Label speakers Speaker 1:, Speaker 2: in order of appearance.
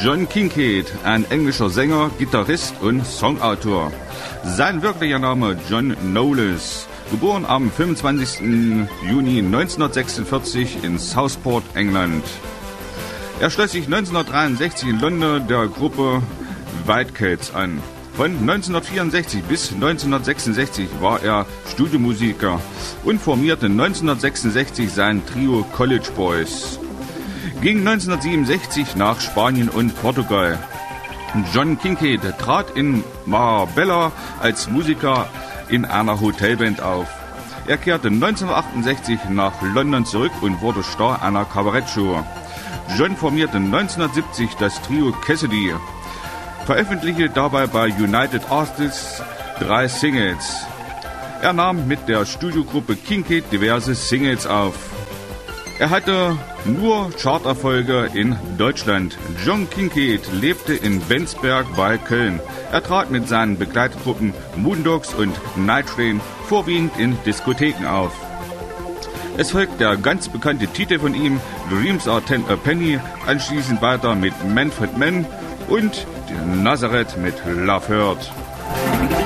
Speaker 1: John Kincaid, ein englischer Sänger, Gitarrist und Songautor. Sein wirklicher Name John Knowles, geboren am 25. Juni 1946 in Southport, England. Er schloss sich 1963 in London der Gruppe White Cats an. Von 1964 bis 1966 war er Studiomusiker und formierte 1966 sein Trio College Boys. Ging 1967 nach Spanien und Portugal. John Kincaid trat in Marbella als Musiker in einer Hotelband auf. Er kehrte 1968 nach London zurück und wurde Star einer Kabarettshow. John formierte 1970 das Trio Cassidy, veröffentlichte dabei bei United Artists 3 Singles. Er nahm mit der Studiogruppe Kincaid diverse Singles auf. Er hatte nur Charterfolge in Deutschland. John Kincaid lebte in Bensberg bei Köln. Er trat mit seinen Begleitgruppen Moondogs und Night Train vorwiegend in Diskotheken auf. Es folgt der ganz bekannte Titel von ihm, Dreams Are 10 a Penny, anschließend weiter mit Manfred Mann und Nazareth mit Love Hurt.